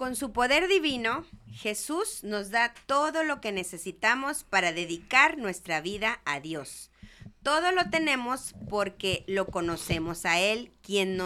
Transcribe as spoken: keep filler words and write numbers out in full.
Con su poder divino, Jesús nos da todo lo que necesitamos para dedicar nuestra vida a Dios. Todo lo tenemos porque lo conocemos a Él, quien nos